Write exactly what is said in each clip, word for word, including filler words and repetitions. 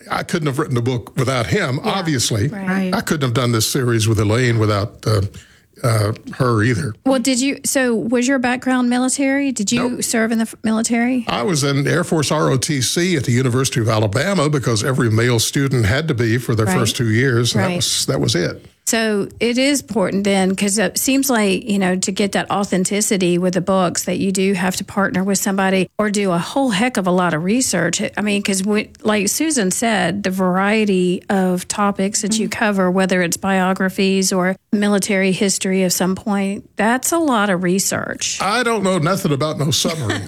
I couldn't have written the book without him, yeah, obviously. Right. I couldn't have done this series with Elaine without uh, uh, her either. Well, did you, so was your background military? Did you nope. serve in the military? I was in Air Force R O T C at the University of Alabama because every male student had to be for their right. first two years. And right. that was, that was it. So it is important then, because it seems like, you know, to get that authenticity with the books that you do have to partner with somebody or do a whole heck of a lot of research. I mean, because like Susan said, the variety of topics that mm-hmm. you cover, whether it's biographies or military history of some point, that's a lot of research. I don't know nothing about no submarines.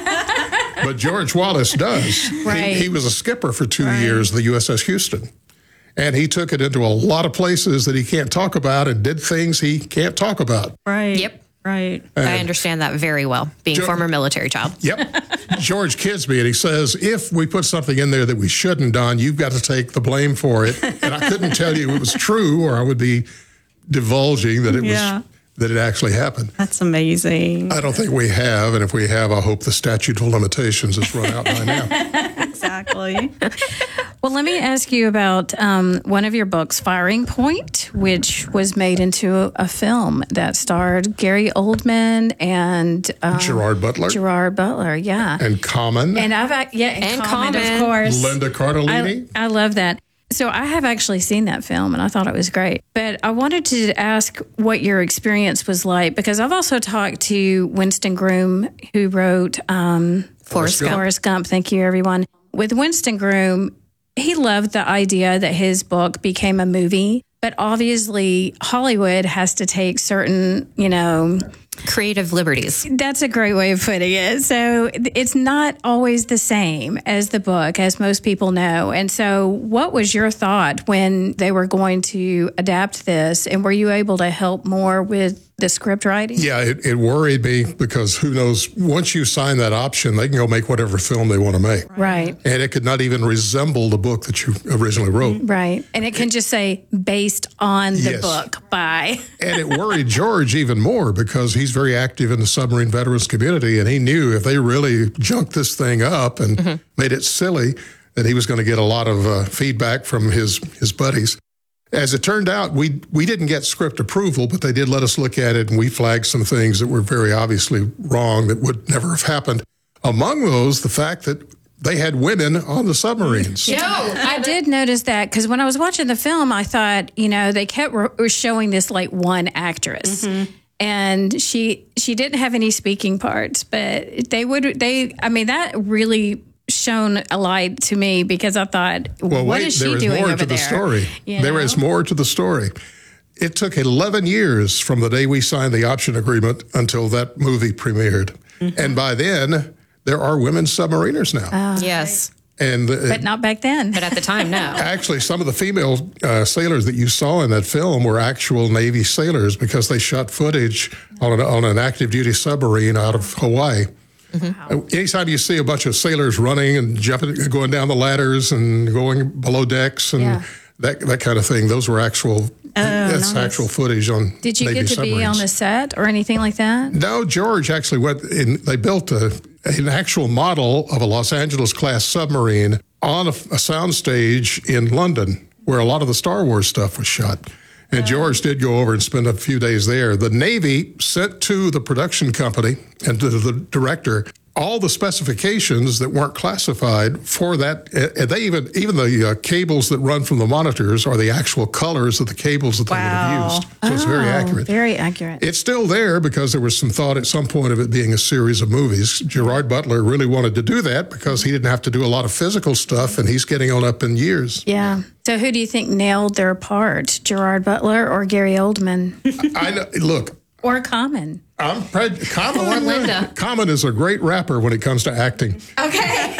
But George Wallace does. Right. He, he was a skipper for two right. years, the U S S Houston. And he took it into a lot of places that he can't talk about and did things he can't talk about. Right. Yep. Right. And I understand that very well, being a former military child. Yep. George Kidsby, and he says, if we put something in there that we shouldn't done, you've got to take the blame for it. And I couldn't tell you it was true, or I would be divulging that it yeah. was that it actually happened. That's amazing. I don't think we have, and if we have, I hope the statute of limitations has run out by now. Exactly. Well, let me ask you about um, one of your books, Firing Point, which was made into a, a film that starred Gary Oldman and um, Gerard Butler. Gerard Butler, yeah. And Common. And I've yeah, and, and Common, Common, of course. Linda Cardellini. I, I love that. So I have actually seen that film, and I thought it was great. But I wanted to ask what your experience was like, because I've also talked to Winston Groom, who wrote um, Forrest Gump. Forrest Gump. Thank you, everyone. With Winston Groom, he loved the idea that his book became a movie, but obviously Hollywood has to take certain, you know... creative liberties. That's a great way of putting it. So it's not always the same as the book, as most people know. And so what was your thought when they were going to adapt this? And were you able to help more with the script writing? Yeah, it, it worried me because who knows, once you sign that option, they can go make whatever film they want to make. Right. And it could not even resemble the book that you originally wrote. Right. And it can just say, based on the Yes. book by. And it worried George even more because he's very active in the submarine veterans community, and he knew if they really junked this thing up and mm-hmm. made it silly, that he was going to get a lot of uh, feedback from his, his buddies. As it turned out, we we didn't get script approval, but they did let us look at it, and we flagged some things that were very obviously wrong that would never have happened. Among those, the fact that they had women on the submarines. No, I did notice that because when I was watching the film, I thought, you know, they kept re- showing this like one actress. Mm-hmm. And she she didn't have any speaking parts, but they would, they, I mean, that really shone a light to me because I thought, well, what wait, is she there is doing more over to the there? story. You know? There is more to the story. It took eleven years from the day we signed the option agreement until that movie premiered. Mm-hmm. And by then, there are women submariners now. Oh, yes. And uh, but not back then. But at the time, no. Actually, some of the female uh, sailors that you saw in that film were actual Navy sailors because they shot footage on an, on an active duty submarine out of Hawaii. Mm-hmm. Wow. Anytime you see a bunch of sailors running and jumping, going down the ladders and going below decks and yeah. that that kind of thing, those were actual. Oh, that's nice. actual footage on. Did you Navy get to submarines. be on the set or anything like that? No, George actually went in. They built a, an actual model of a Los Angeles class submarine on a, a soundstage in London, where a lot of the Star Wars stuff was shot. And yeah. George did go over and spend a few days there. The Navy sent to the production company and to the director all the specifications that weren't classified for that. And they even, even the uh, cables that run from the monitors are the actual colors of the cables that they wow. would have used. So oh, it's very accurate. Very accurate. It's still there because there was some thought at some point of it being a series of movies. Gerard Butler really wanted to do that because he didn't have to do a lot of physical stuff, and he's getting on up in years. Yeah. So who do you think nailed their part, Gerard Butler or Gary Oldman? I know, look. Or Common. I'm pre- Common, or Linda. Common is a great rapper when it comes to acting. Okay.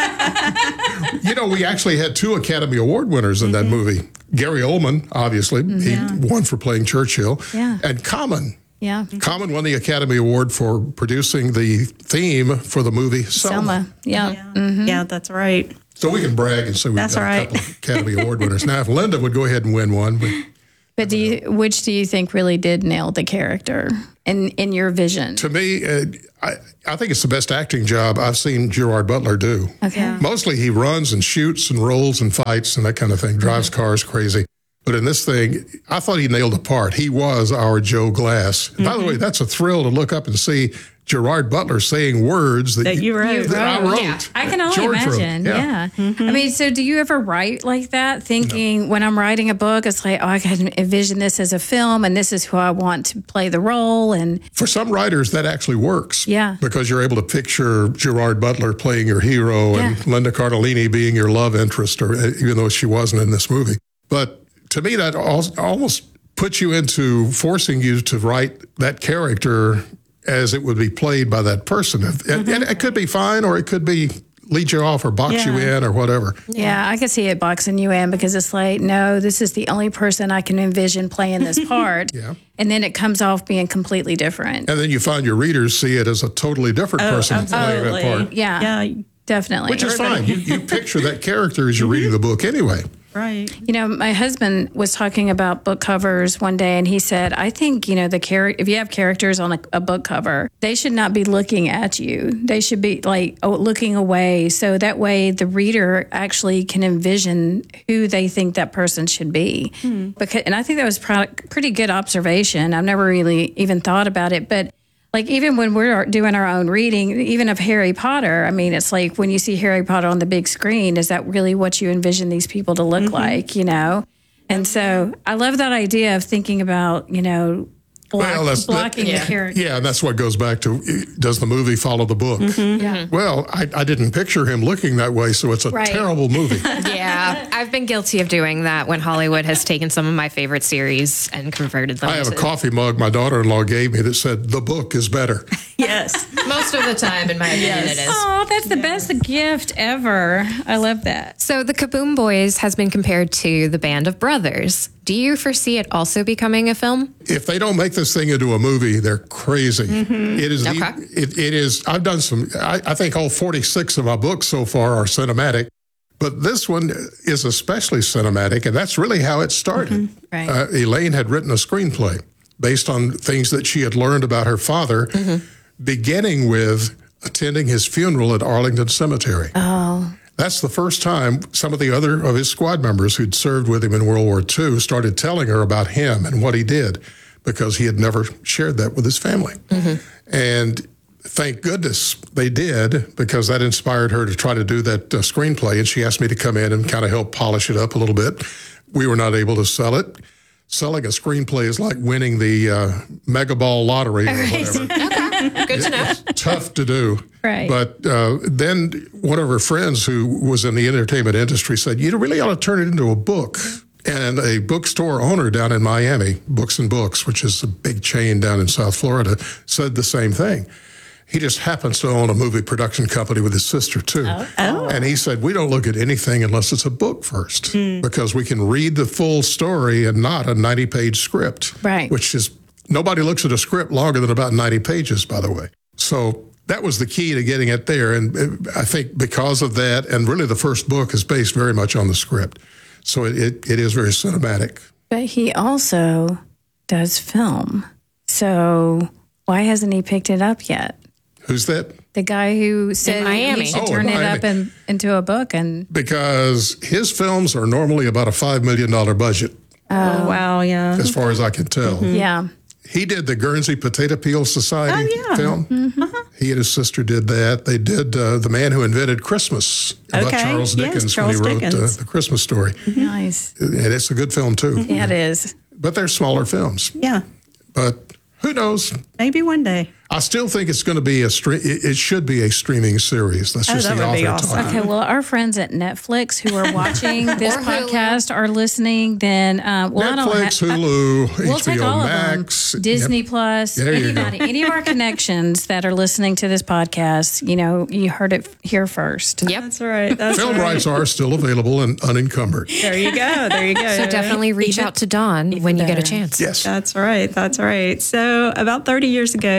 You know, we actually had two Academy Award winners in mm-hmm. that movie. Gary Oldman, obviously, mm-hmm. he won for playing Churchill. Yeah. And Common. Yeah. Common won the Academy Award for producing the theme for the movie Selma. Selma. Yeah. Yeah. Mm-hmm. yeah, that's right. So we can brag and say we've That's got right. a couple of Academy Award winners. Now, if Linda would go ahead and win one, but But do you, which do you think really did nail the character in, in your vision? To me, uh, I, I think it's the best acting job I've seen Gerard Butler do. Okay. Mostly he runs and shoots and rolls and fights and that kind of thing, drives cars crazy. But in this thing, I thought he nailed the part. He was our Joe Glass. Mm-hmm. By the way, that's a thrill to look up and see Gerard Butler saying words that, That you wrote. that I wrote. Yeah. I can only George wrote. imagine. Yeah. I mean, so do you ever write like that, thinking when I'm writing a book, it's like, oh, I can envision this as a film and this is who I want to play the role? And For some writers, that actually works. Yeah. Because you're able to picture Gerard Butler playing your hero and Yeah. Linda Cardellini being your love interest, or even though she wasn't in this movie. But to me, that al- almost puts you into forcing you to write that character as it would be played by that person. And, and it could be fine, or it could be lead you off or box you Yeah. in or whatever. yeah, I could see it boxing you in because it's like, no, this is the only person I can envision playing this part. Yeah. And then it comes off being completely different. And then you find your readers see it as a totally different person playing that part, Yeah. Yeah. Definitely. which is fine. You, you picture that character as you're reading the book anyway. Right. You know, my husband was talking about book covers one day, and he said, I think, you know, the char- if you have characters on a, a book cover, they should not be looking at you. They should be like oh, looking away. So that way the reader actually can envision who they think that person should be. Because, and I think that was pro- pretty good observation. I've never really even thought about it. But like even when we're doing our own reading, even of Harry Potter, I mean, it's like when you see Harry Potter on the big screen, is that really what you envision these people to look like, you know? And so I love that idea of thinking about, you know, block, Well, that's- blocking that- the character. Yeah, and that's what goes back to, does the movie follow the book? Yeah. Well, I, I didn't picture him looking that way, so it's a Right. terrible movie. Yeah, I've been guilty of doing that when Hollywood has taken some of my favorite series and converted them. I have a to- coffee mug my daughter-in-law gave me that said, the book is better. Yes. Most of the time, in my opinion, it is. Oh, that's the best gift ever. I love that. So the Kaboom Boys has been compared to the Band of Brothers. Do you foresee it also becoming a film? If they don't make this thing into a movie, they're crazy. It is, the, Okay. it, it is, I've done some, I, I think all forty-six of my books so far are cinematic, but this one is especially cinematic, and that's really how it started. Right. Uh, Elaine had written a screenplay based on things that she had learned about her father, beginning with attending his funeral at Arlington Cemetery. Oh, That's the first time some of the other of his squad members who'd served with him in World War Two started telling her about him and what he did, because he had never shared that with his family. And thank goodness they did, because that inspired her to try to do that uh, screenplay. And she asked me to come in and kind of help polish it up a little bit. We were not able to sell it. Selling a screenplay is like winning the uh, Mega Ball lottery or whatever. Good to know. Tough to do. Right. But uh, then one of her friends who was in the entertainment industry said, you really ought to turn it into a book. And a bookstore owner down in Miami, Books and Books, which is a big chain down in South Florida, said the same thing. He just happens to own a movie production company with his sister, too. Oh. And he said, we don't look at anything unless it's a book first, because we can read the full story and not a ninety-page script. Right. Which is, nobody looks at a script longer than about ninety pages, by the way. So that was the key to getting it there. And uh, I think because of that, and really the first book is based very much on the script. So it, it, it is very cinematic. but he also does film. So why hasn't he picked it up yet? Who's that? The guy who said Miami. he should Oh, turn in it Miami. up in, into a book. And Because his films are normally about a five million dollars budget, Oh, wow. Yeah. as far as I can tell. yeah. He did the Guernsey Potato Peel Society Oh, yeah. film. He and his sister did that. They did uh, The Man Who Invented Christmas about Okay. Charles Yes, Dickens Charles when he wrote uh, Dickens. The Christmas Story. Nice. And it's a good film, too. Yeah, it is. But they're smaller films. Yeah. But who knows? Maybe one day. I still think it's going to be a stream. It it should be a streaming series. That's Oh, just that the would be author awesome. talking. Okay, well, our friends at Netflix who are watching this Or Hulu. podcast are listening, then, uh, well, I don't Netflix, ha- Hulu, We'll H take B O all Max, of them. Disney Yep. Plus, There you go. anybody, any of our connections that are listening to this podcast, you know, you heard it here first. Yep. That's right. That's Film right. rights are still available and unencumbered. There you go. There you go. So definitely reach out to Dawn when you get a better. chance. Yes. That's right. That's right. So about thirty years ago, your debut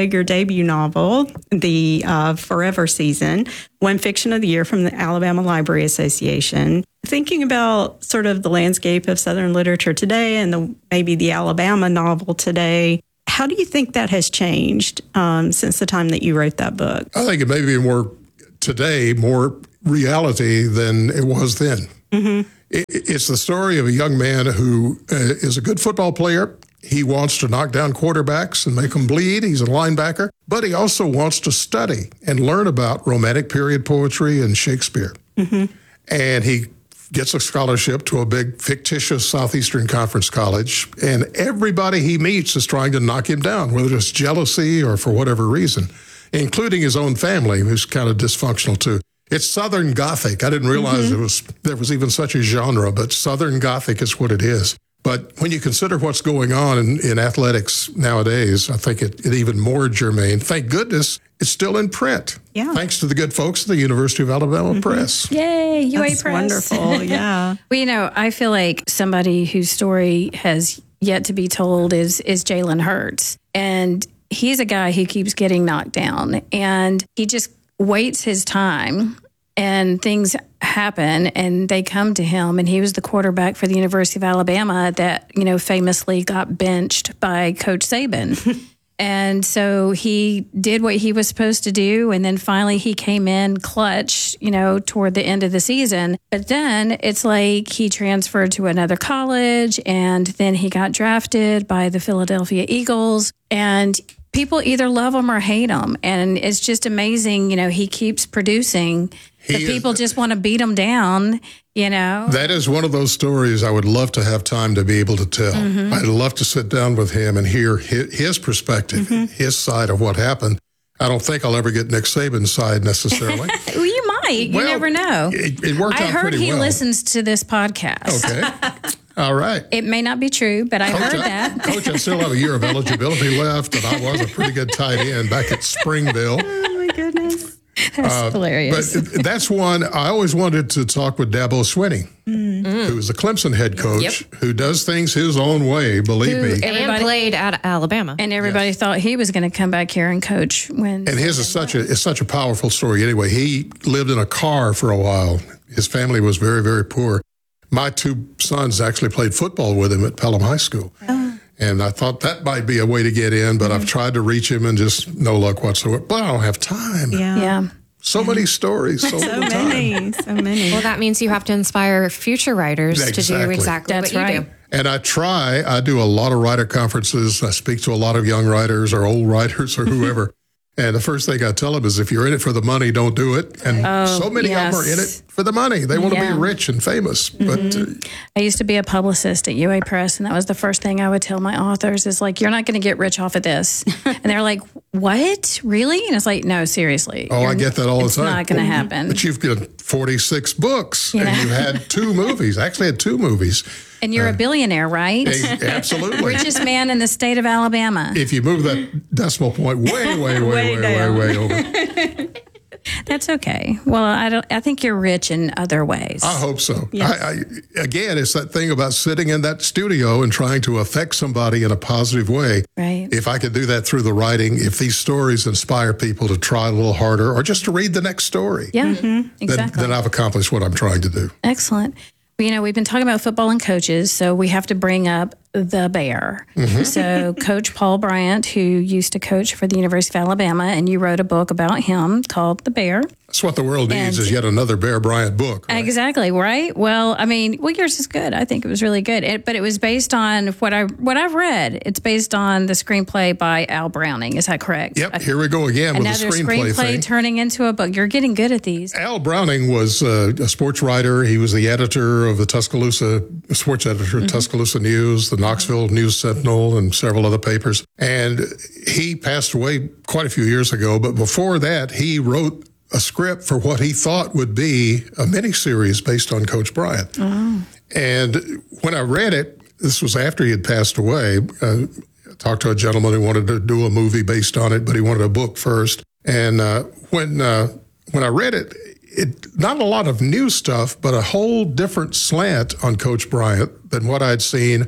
debut novel, the uh, Forever season, won Fiction of the Year from the Alabama Library Association. Thinking about sort of the landscape of Southern literature today and the, maybe the Alabama novel today, how do you think that has changed um, since the time that you wrote that book? I think it may be more today, more reality than it was then. Mm-hmm. It, it's the story of a young man who uh, is a good football player. He wants to knock down quarterbacks and make them bleed. He's a linebacker, but he also wants to study and learn about Romantic period poetry and Shakespeare. Mm-hmm. And he gets a scholarship to a big fictitious Southeastern Conference college, and everybody he meets is trying to knock him down, whether it's jealousy or for whatever reason, including his own family, who's kind of dysfunctional too. It's Southern Gothic. I didn't realize mm-hmm. it was there was even such a genre, but Southern Gothic is what it is. But when you consider what's going on in, in athletics nowadays, I think it, it even more germane. Thank goodness it's still in print. Yeah. Thanks to the good folks at the University of Alabama mm-hmm. Press. Yay, U A That's Press. Wonderful, yeah. Well, you know, I feel like somebody whose story has yet to be told is is Jalen Hurts. And he's a guy who keeps getting knocked down. And he just waits his time. And things happen and they come to him. And he was the quarterback for the University of Alabama that, you know, famously got benched by Coach Saban. And so he did what he was supposed to do. And then finally he came in clutch, you know, toward the end of the season. But then it's like he transferred to another college and then he got drafted by the Philadelphia Eagles. And people either love him or hate him. And it's just amazing, you know, he keeps producing. The he people is, just want to beat him down, you know. That is one of those stories I would love to have time to be able to tell. Mm-hmm. I'd love to sit down with him and hear his, his perspective, mm-hmm. his side of what happened. I don't think I'll ever get Nick Saban's side necessarily. Well, you might. You well, never know. It, it worked I out heard pretty he well. listens to this podcast. Okay. All right. It may not be true, but I Coach, heard I, that. Coach, I still have a year of eligibility left, and I was a pretty good tight end back at Springville. Oh, my goodness. That's uh, hilarious. But that's one, I always wanted to talk with Dabo Swinney, mm. who is the Clemson head coach, yep. who does things his own way, believe who, me. And played at Alabama. And everybody yes. thought he was going to come back here and coach when. And his is such a, it's such a powerful story. Anyway, he lived in a car for a while. His family was very, very poor. My two sons actually played football with him at Pelham High School. Oh. And I thought that might be a way to get in, but mm-hmm. I've tried to reach him and just no luck whatsoever. But I don't have time. Yeah. yeah. So many stories, so, so little many, time. so many. Well, that means you have to inspire future writers exactly. to do exactly That's what right. you do. And I try, I do a lot of writer conferences. I speak to a lot of young writers or old writers or whoever. And the first thing I tell them is if you're in it for the money, don't do it. And oh, so many yes. of them are in it for the money. They want yeah. to be rich and famous. Mm-hmm. But uh, I used to be a publicist at U A Press, and that was the first thing I would tell my authors is like, you're not going to get rich off of this. And they're like, what? Really? And it's like, no, seriously. Oh, I get that all the it's time. It's not going to happen. But you've got forty-six books, you know? and you had two movies. Actually had two movies. And you're uh, a billionaire, right? Absolutely. Richest man in the state of Alabama. If you move that decimal point way, way, way, way, way, way, way over. That's okay. Well, I don't. I think you're rich in other ways. I hope so. Yes. I, I, again, it's that thing about sitting in that studio and trying to affect somebody in a positive way. Right. If I could do that through the writing, if these stories inspire people to try a little harder or just to read the next story, yeah, mm-hmm. exactly. Then, then I've accomplished what I'm trying to do. Excellent. You know, we've been talking about football and coaches, so we have to bring up the Bear. Mm-hmm. So Coach Paul Bryant, who used to coach for the University of Alabama, and you wrote a book about him called The Bear. That's what the world needs, and is yet another Bear Bryant book. Right? Exactly, right? Well, I mean, well, yours is good. I think it was really good. It, but it was based on what, I, what I've read. It's based on the screenplay by Al Browning. Is that correct? Yep, here we go again with the screenplay, screenplay thing. turning into a book. You're getting good at these. Al Browning was uh, a sports writer. He was the editor of the Tuscaloosa, sports editor of mm-hmm. Tuscaloosa News, the Knoxville News Sentinel, and several other papers. And he passed away quite a few years ago. But before that, he wrote a script for what he thought would be a miniseries based on Coach Bryant. Oh. And when I read it, this was after he had passed away. Uh, I talked to a gentleman who wanted to do a movie based on it, but he wanted a book first. And uh, when uh, when I read it, it not a lot of new stuff, but a whole different slant on Coach Bryant than what I'd seen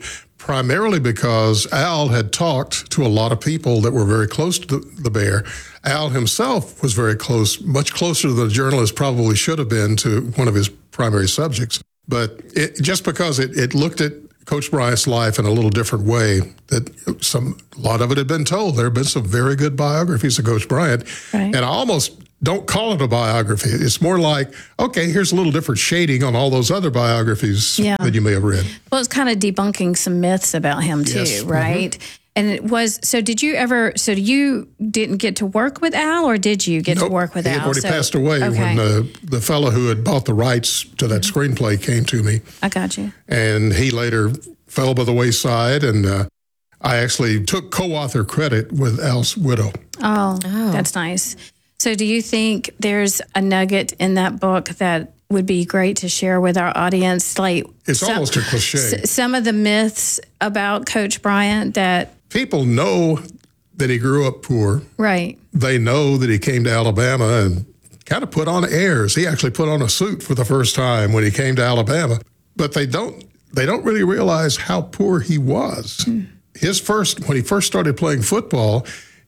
primarily because Al had talked to a lot of people that were very close to the, the bear. Al himself was very close, much closer than the journalist probably should have been to one of his primary subjects. But it, just because it, it looked at Coach Bryant's life in a little different way, that some a lot of it had been told. There have been some very good biographies of Coach Bryant. Right. And I almost don't call it a biography. It's more like, okay, here's a little different shading on all those other biographies Yeah. that you may have read. Well, it's kind of debunking some myths about him too, Yes. right? Mm-hmm. And it was, so did you ever, so you didn't get to work with Al, or did you get Nope. to work with he Al? had already So- passed away okay. when the, the fellow who had bought the rights to that screenplay came to me. I got you. And he later fell by the wayside, and uh, I actually took co-author credit with Al's widow. Oh, that's nice. So do you think there's a nugget in that book that would be great to share with our audience? Like It's some, almost a cliche. s- some of the myths about Coach Bryant that, People know that he grew up poor. right. They know that he came to Alabama and kind of put on airs. He actually put on a suit for the first time when he came to Alabama. But they don't they don't really realize how poor he was. Hmm. His first when he first started playing football,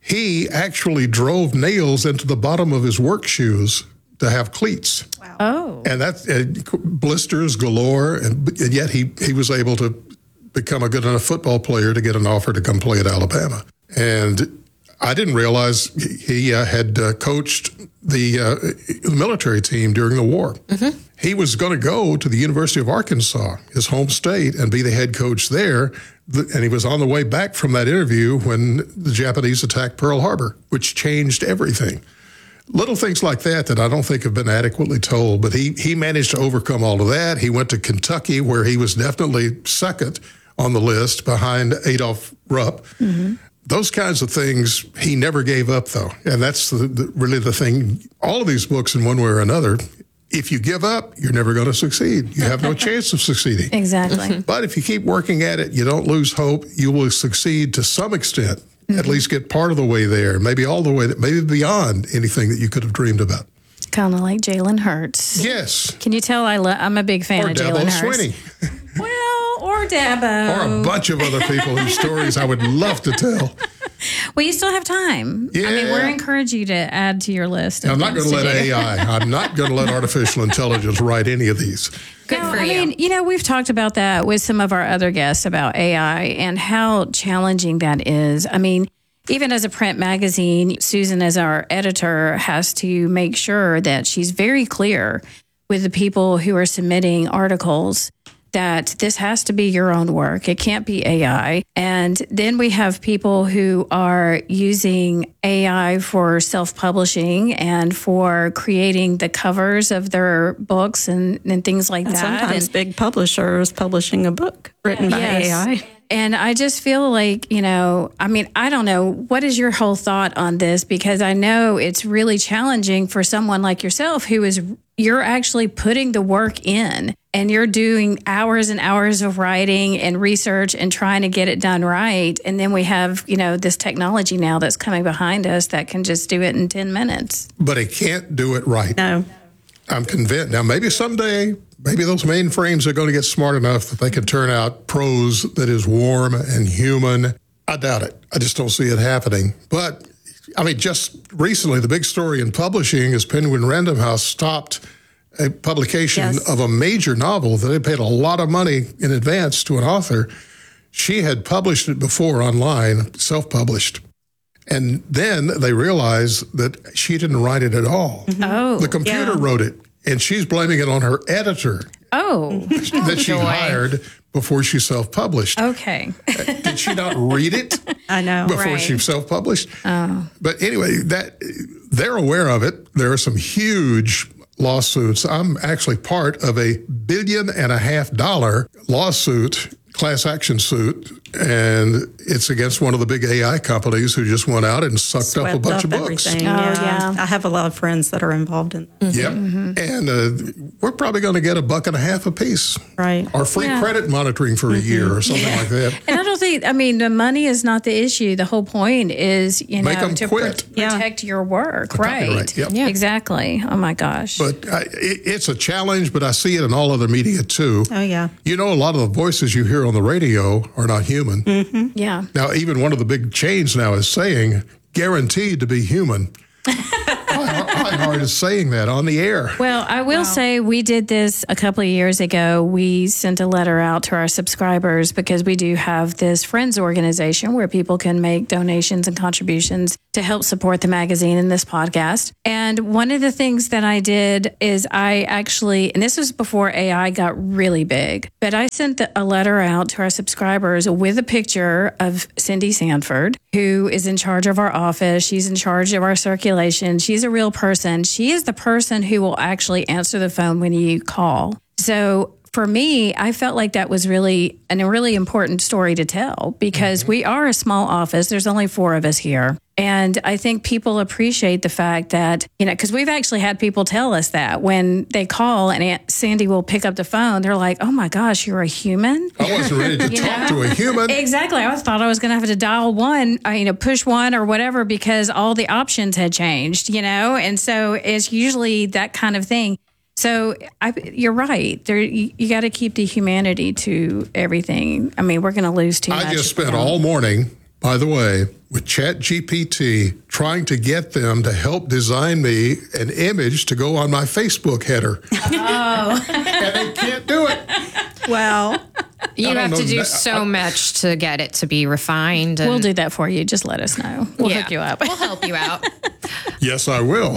he actually drove nails into the bottom of his work shoes to have cleats. Oh, And that uh, blisters galore, and, and yet he, he was able to become a good enough football player to get an offer to come play at Alabama. And I didn't realize he uh, had uh, coached the uh, military team during the war. Mm-hmm. He was going to go to the University of Arkansas, his home state, and be the head coach there. And he was on the way back from that interview when the Japanese attacked Pearl Harbor, which changed everything. Little things like that that I don't think have been adequately told, but he, he managed to overcome all of that. He went to Kentucky, where he was definitely second on the list behind Adolph Rupp. Mm-hmm. Those kinds of things, he never gave up, though. And that's the, the, really the thing. All of these books, in one way or another, if you give up, you're never going to succeed. You have no chance of succeeding. exactly. But if you keep working at it, you don't lose hope, you will succeed to some extent. At least get part of the way there, maybe all the way, maybe beyond anything that you could have dreamed about. Kind of like Jalen Hurts. Yes. Can you tell I lo- I'm a big fan Or of Jalen Dabo Hurts? Swinney. Well, or Dabo. Or a bunch of other people whose stories I would love to tell. Well, you still have time. I mean, Yeah. we're encouraging you to add to your list. of I'm not going things to let do. A I, I'm not going to let artificial intelligence write any of these. Good No, for I you. mean, you know, we've talked about that with some of our other guests about A I and how challenging that is. I mean, even as a print magazine, Susan, as our editor, has to make sure that she's very clear with the people who are submitting articles that this has to be your own work. It can't be A I. And then we have people who are using A I for self-publishing and for creating the covers of their books and, and things like And that. sometimes And- big publishers publishing a book written by Yes. A I. And I just feel like, you know, I mean, I don't know. What is your whole thought on this? Because I know it's really challenging for someone like yourself who is, you're actually putting the work in and you're doing hours and hours of writing and research and trying to get it done right. And then we have, you know, this technology now that's coming behind us that can just do it in ten minutes. But it can't do it right. No. I'm convinced. Now, maybe someday, maybe those mainframes are going to get smart enough that they can turn out prose that is warm and human. I doubt it. I just don't see it happening. But, I mean, just recently, the big story in publishing is Penguin Random House stopped a publication Yes. of a major novel that they paid a lot of money in advance to an author. She had published it before online, self-published. And then they realized that she didn't write it at all. Oh, The computer Yeah. wrote it, and she's blaming it on her editor oh, that she joy. hired before she self-published. okay. Did she not read it I know. before Right. she self-published? But anyway, that they're aware of it. There are some huge lawsuits. I'm actually part of a billion and a half dollar lawsuit, class action suit, and it's against one of the big A I companies who just went out and sucked up a Swept bunch up of books. everything. Oh, yeah. I have a lot of friends that are involved in that. Yep. And uh, we're probably going to get a buck and a half a piece. Right. Or free Yeah. credit monitoring for a year or something like that. And I don't think, I mean, the money is not the issue. The whole point is, you Make know, 'em to quit. pr- protect your work, right? copyright, yep. Yeah. Exactly. Oh my gosh. But I, it, it's a challenge, but I see it in all other media too. Oh, yeah. You know, a lot of the voices you hear on the radio are not human. yeah. Now, even one of the big chains now is saying, guaranteed to be human. iHeart is saying that on the air. Well, I will say we did this a couple of years ago. We sent a letter out to our subscribers because we do have this Friends organization where people can make donations and contributions to help support the magazine and this podcast. And one of the things that I did is I actually, and this was before A I got really big, but I sent a letter out to our subscribers with a picture of Cindy Sanford, who is in charge of our office. She's in charge of our circulation. She's a real person. She is the person who will actually answer the phone when you call. So for me, I felt like that was really an, a really important story to tell because we are a small office. There's only four of us here. And I think people appreciate the fact that, you know, because we've actually had people tell us that when they call and Aunt Sandy will pick up the phone, they're like, oh my gosh, you're a human? I wasn't ready to talk to a human. Exactly. I thought I was going to have to dial one, uh, you know, push one or whatever because all the options had changed, you know? And so it's usually that kind of thing. So I, you're right. There, you, you got to keep the humanity to everything. I mean, we're going to lose too much. I just spent all morning, by the way, with ChatGPT trying to get them to help design me an image to go on my Facebook header. Oh. And they can't do it. Well, You don't have know to do that- so much to get it to be refined. And We'll do that for you. Just let us know. We'll yeah, hook you up. We'll help you out. Yes, I will.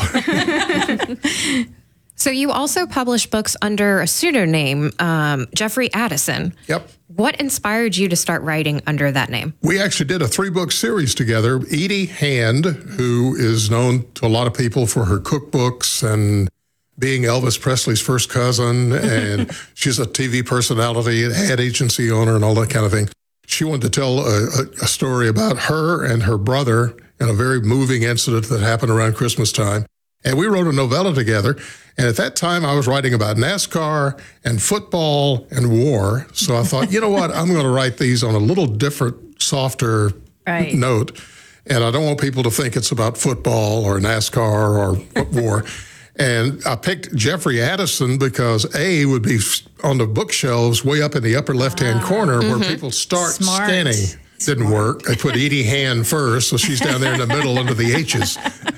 So you also publish books under a pseudonym, um, Jeffrey Addison. Yep. What inspired you to start writing under that name? We actually did a three-book series together. Edie Hand, who is known to a lot of people for her cookbooks and being Elvis Presley's first cousin, and she's a T V personality, an ad agency owner, and all that kind of thing. She wanted to tell a, a, a story about her and her brother and a very moving incident that happened around Christmas time. And we wrote a novella together. And at that time, I was writing about NASCAR and football and war. So I thought, you know what? I'm going to write these on a little different, softer Right. note. And I don't want people to think it's about football or NASCAR or war. And I picked Jeffrey Addison because A, would be on the bookshelves way up in the upper left-hand corner where people start Smart. scanning. Didn't work. I put Edie Hand first, so she's down there in the middle under the H's.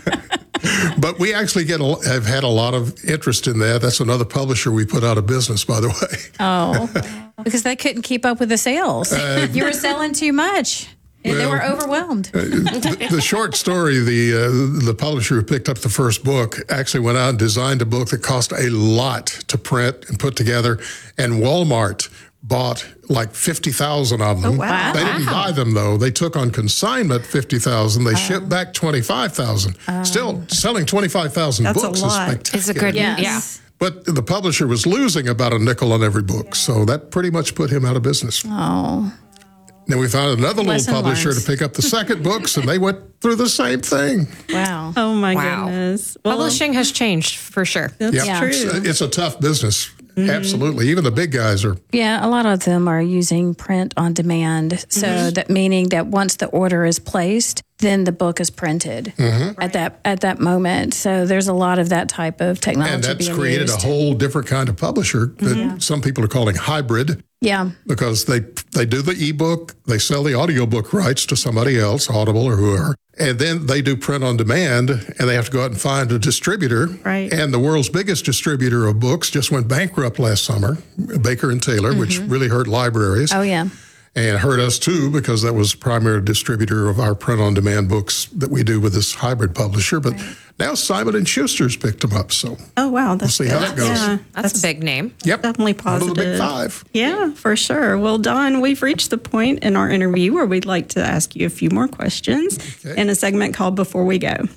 But we actually get a, have had a lot of interest in that. That's another publisher we put out of business, by the way. Oh, because they couldn't keep up with the sales. You were selling too much. they well, were overwhelmed. the, the short story, the uh, the publisher who picked up the first book actually went out and designed a book that cost a lot to print and put together, and Walmart bought like fifty thousand of them. Oh, wow. They didn't buy them, though. They took on consignment fifty thousand. They shipped back twenty-five thousand. Still selling twenty-five thousand That's a books lot. is spectacular. It's a good, Yes. yeah. But the publisher was losing about a nickel on every book, so that pretty much put him out of business. Oh, Then we found another little Lesson publisher learned. to pick up the second books, and they went through the same thing. wow. oh my Wow. goodness. Well, Publishing has changed for sure. that's Yep. Yeah. true. It's, it's a tough business. Absolutely. Even the big guys are. Yeah, a lot of them are using print on demand. So that meaning that once the order is placed, then the book is printed at that at that moment. So there's a lot of that type of technology And that's being created used. a whole different kind of publisher that some people are calling hybrid yeah. because they they do the ebook, they sell the audiobook rights to somebody else, Audible or whoever, and then they do print on demand, and they have to go out and find a distributor. Right. And the world's biggest distributor of books just went bankrupt last summer, Baker and Taylor, which really hurt libraries. Oh, yeah. And hurt us too, because that was the primary distributor of our print-on-demand books that we do with this hybrid publisher. But now Simon and Schuster's picked them up, so Oh, wow. That's we'll see how that goes. Yeah, That's, a big name. Yep, definitely one positive. of the big five. Yeah, for sure. Well, Don, we've reached the point in our interview where we'd like to ask you a few more questions Okay. in a segment called Before We Go.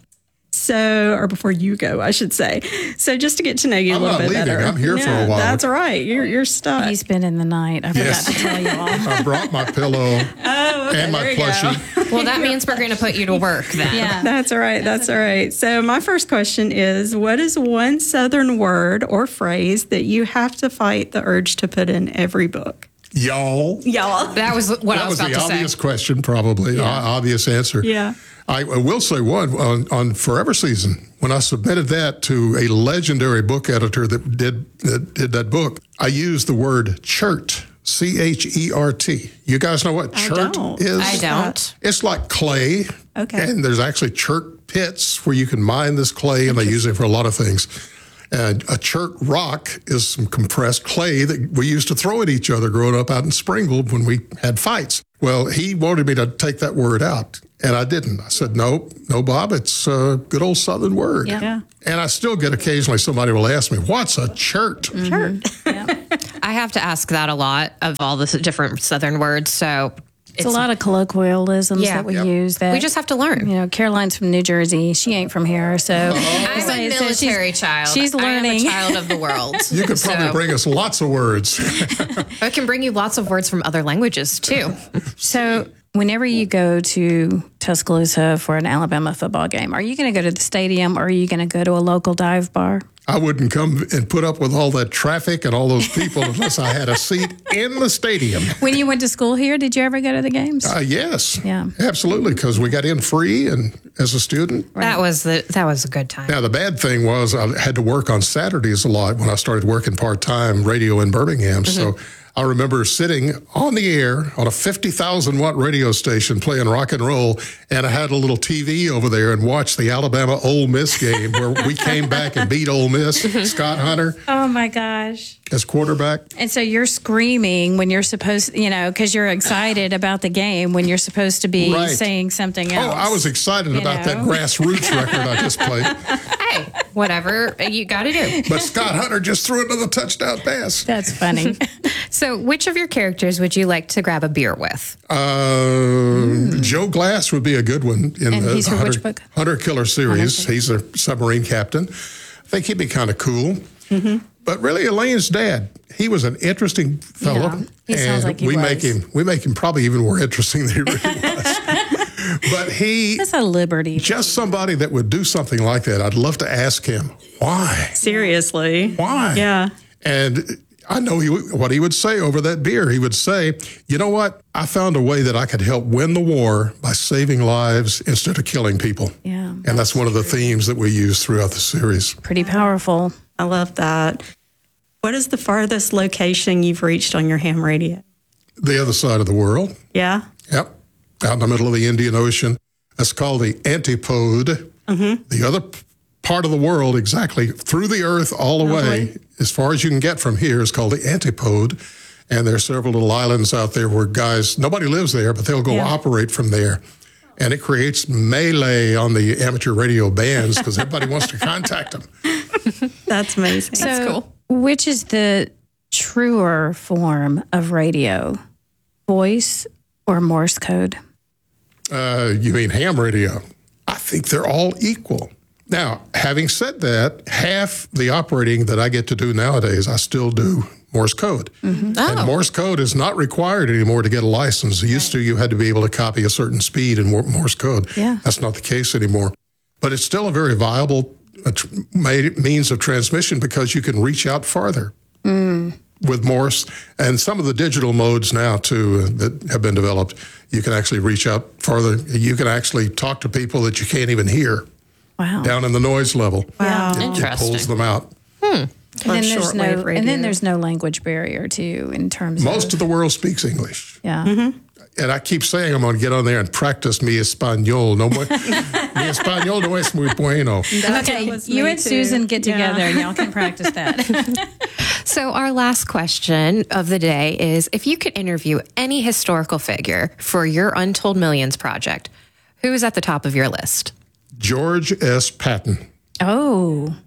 So, or before you go, I should say. So, just to get to know you I'm a little not bit leaving. better. I'm here for a while. That's all right. You're you're stuck. He's spending the night. I forgot Yes. to tell you all. I brought my pillow and my there you go. plushie. Well, that means we're going to put you to work then. Yeah. That's all right. That's all right. So, my first question is, what is one Southern word or phrase that you have to fight the urge to put in every book? Y'all. Y'all. That was what That I was, was about the to obvious say. question, probably. O- obvious answer. Yeah. I, I will say one on, on Forever Season. When I submitted that to a legendary book editor that did that did that book, I used the word chert, C H E R T. You guys know what I chert don't. is? I don't. It's like clay. Okay. And there's actually chert pits where you can mine this clay, and they use it for a lot of things. And a chert rock is some compressed clay that we used to throw at each other growing up out in Springfield when we had fights. Well, he wanted me to take that word out, and I didn't. I said, no, no, Bob, it's a good old Southern word. Yeah. Yeah. And I still get occasionally somebody will ask me, what's a chert? Sure. I have to ask that a lot of all the different Southern words. So It's a lot of colloquialisms Yeah. that we Yep. use. That we just have to learn. you know, Caroline's from New Jersey. She ain't from here, so I'm so- a so military she's, child. She's learning. I am a child of the world. You could probably So, bring us lots of words. I can bring you lots of words from other languages too. So, whenever you go to Tuscaloosa for an Alabama football game, are you going to go to the stadium or are you going to go to a local dive bar? I wouldn't come and put up with all that traffic and all those people unless I had a seat in the stadium. When you went to school here, did you ever go to the games? Uh, yes. Yeah. Absolutely, because we got in free and as a student. That was the that was a good time. Now, the bad thing was I had to work on Saturdays a lot when I started working part-time radio in Birmingham. So I remember sitting on the air on a fifty thousand watt radio station playing rock and roll, and I had a little T V over there and watched the Alabama Ole Miss game where we came back and beat Ole Miss. Scott Hunter Oh my gosh. as quarterback. And so you're screaming when you're supposed, you know, because you're excited about the game when you're supposed to be Right. saying something else. Oh, I was excited You about that know? grassroots record I just played. Hey, whatever you got to do. But Scott Hunter just threw another touchdown pass. That's funny. So, which of your characters would you like to grab a beer with? Uh, Joe Glass would be a good one in And the he's from Hunter, which book? Hunter Killer series. He's a submarine captain. I think he'd be kind of cool. Mm-hmm. But really, Elaine's dad, he was an interesting fellow. Yeah, he and sounds like he we was. make him we make him probably even more interesting than he really was. But he That's a liberty. just somebody that would do something like that. I'd love to ask him why. Seriously. Why? Yeah. And I know he, what he would say over that beer. He would say, you know what? I found a way that I could help win the war by saving lives instead of killing people. Yeah. And that's one of the themes that we use throughout the series. Pretty powerful. I love that. What is the farthest location you've reached on your ham radio? The other side of the world. Yeah. Yep. Out in the middle of the Indian Ocean. That's called the antipode. Mm-hmm. The other p- part of the world, exactly through the earth all the way, as far as you can get from here, is called the antipode. And there are several little islands out there where guys, nobody lives there, but they'll go Yeah. operate from there. And it creates melee on the amateur radio bands because everybody wants to contact them. That's amazing. So, cool. which is the truer form of radio? Voice or Morse code? Uh, you mean ham radio? I think they're all equal. Now, having said that, half the operating that I get to do nowadays, I still do Morse code. Mm-hmm. And Morse code is not required anymore to get a license. Used to, you had to be able to copy a certain speed in Mor- Morse code. Yeah. That's not the case anymore. But it's still a very viable uh, tr- ma- means of transmission because you can reach out farther. With Morse and some of the digital modes now too uh, that have been developed, you can actually reach out farther. You can actually talk to people that you can't even hear Wow. down in the noise level. Wow. It, it Interesting. pulls them out. and then there's shortwave no, radio. and then there's no language barrier too in terms Most of of the world speaks English. yeah. And I keep saying I'm going to get on there and practice mi español. No, mu- mi español no es muy bueno. Okay, was you me and too. Susan get Yeah. together and y'all can practice that. So, our last question of the day is if you could interview any historical figure for your Untold Millions project, who is at the top of your list? George S. Patton. Oh,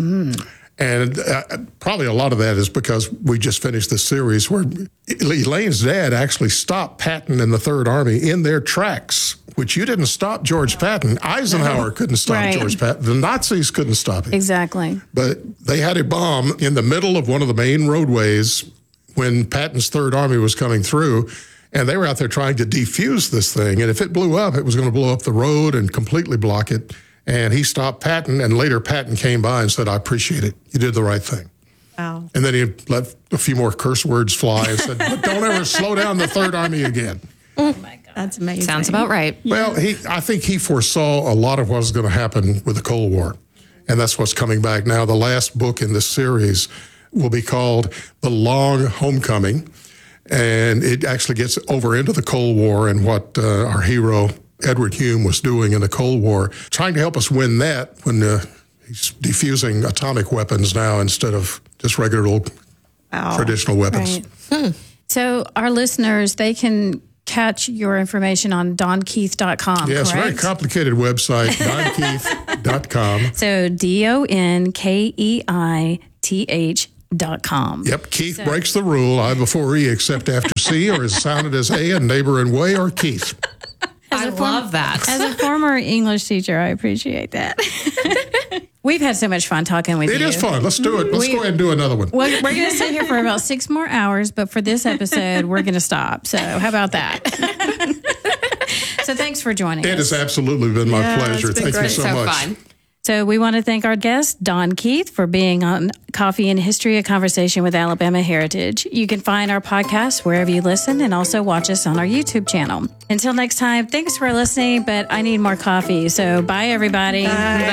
And uh, probably a lot of that is because we just finished this series where Elaine's dad actually stopped Patton and the Third Army in their tracks, which which you didn't stop George Patton. Eisenhower couldn't stop Right. George Patton. The Nazis couldn't stop it. Exactly. But they had a bomb in the middle of one of the main roadways when Patton's Third Army was coming through, and they were out there trying to defuse this thing. And if it blew up, it was going to blow up the road and completely block it. And he stopped Patton, and later Patton came by and said, I appreciate it. You did the right thing. Wow. And then he let a few more curse words fly and said, but don't ever slow down the Third Army again. Oh, my God. That's amazing. Sounds about right. Well, he, I think he foresaw a lot of what was going to happen with the Cold War. And that's what's coming back now. The last book in this series will be called The Long Homecoming. And it actually gets over into the Cold War and what uh, our hero, Edward Hume, was doing in the Cold War, trying to help us win that when uh, he's defusing atomic weapons now instead of just regular old Wow. traditional weapons. Right. So our listeners, they can catch your information on don keith dot com, Yeah, it's a very correct? complicated website, don keith dot com. So D O N K E I T H dot com. Yep, Keith breaks the rule. I before E except after C, or is sounded as A, and neighbor and way, or Keith. I love that. As a former English teacher, I appreciate that. We've had so much fun talking with It you. is fun. Let's do it. Let's We- go ahead and do another one. Well, we're going to sit here for about six more hours, but for this episode, we're going to stop. So, how about that? So, thanks for joining It us. has absolutely been my Yeah, it's pleasure. been Thank you great. so, so much. fun. So, we want to thank our guest, Don Keith, for being on Coffee and History, a conversation with Alabama Heritage. You can find our podcast wherever you listen and also watch us on our YouTube channel. Until next time, thanks for listening, but I need more coffee. So, bye, everybody. Bye.